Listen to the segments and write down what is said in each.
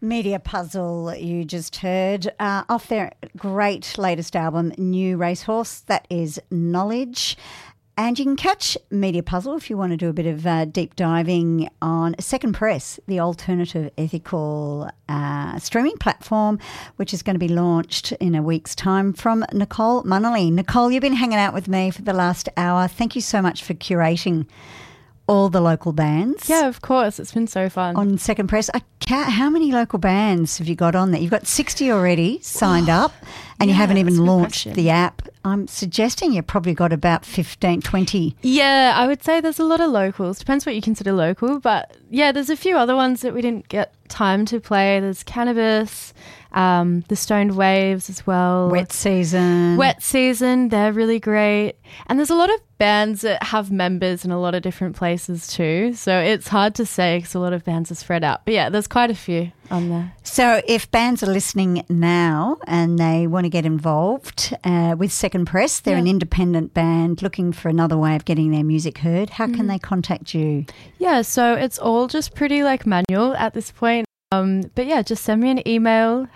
Media Puzzle you just heard off their great latest album, New Racehorse. That is Knowledge. And you can catch Media Puzzle if you want to do a bit of deep diving on Second Press, the alternative ethical streaming platform, which is going to be launched in a week's time from Nicole Munnelly. Nicole, you've been hanging out with me for the last hour. Thank you so much for curating all the local bands. Yeah, of course. It's been so fun. On Second Press. How many local bands have you got on there? You've got 60 already signed up and you haven't even launched the app. I'm suggesting you've probably got about 15, 20. Yeah, I would say there's a lot of locals. Depends what you consider local. But, yeah, there's a few other ones that we didn't get time to play. There's Cannabis, the Stoned Waves as well. Wet Season. They're really great. And there's a lot of bands that have members in a lot of different places too. So it's hard to say because a lot of bands are spread out. But, yeah, there's quite a few on there. So if bands are listening now and they want to get involved with Second Press, they're an independent band looking for another way of getting their music heard, how can they contact you? Yeah, so it's all just pretty manual at this point. But yeah, just send me an email,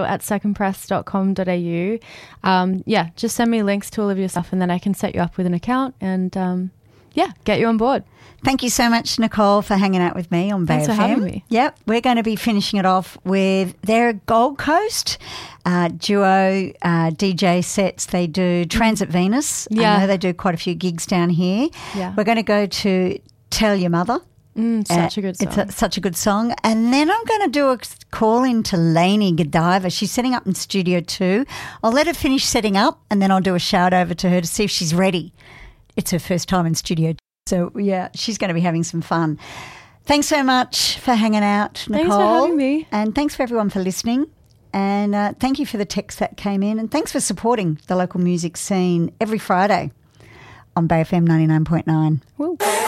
hello@secondpress.com.au. Just send me links to all of your stuff and then I can set you up with an account and get you on board. Thank you so much, Nicole, for hanging out with me on Bay FM. Thanks for having me. Yep, we're going to be finishing it off with their Gold Coast duo DJ sets. They do Transit Venus. Yeah. I know they do quite a few gigs down here. Yeah. We're going to go to Tell Your Mother. Such a good song. It's such a good song. And then I'm going to do a call in to Lainey Godiva. She's setting up in Studio 2. I'll let her finish setting up and then I'll do a shout over to her to see if she's ready. It's her first time in Studio 2. So, yeah, she's going to be having some fun. Thanks so much for hanging out, Nicole. Thanks for having me. And thanks for everyone for listening. And thank you for the texts that came in. And thanks for supporting the local music scene every Friday on Bay FM 99.9. Woo.